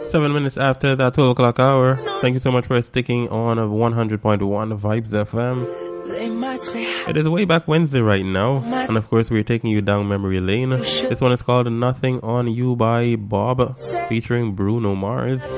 7 minutes after that 12 o'clock hour. Thank you so much for sticking on 100.1 Vibes FM. It is way back Wednesday right now, and of course we're taking you down memory lane. This one is called Nothing on You by Bob, featuring Bruno Mars.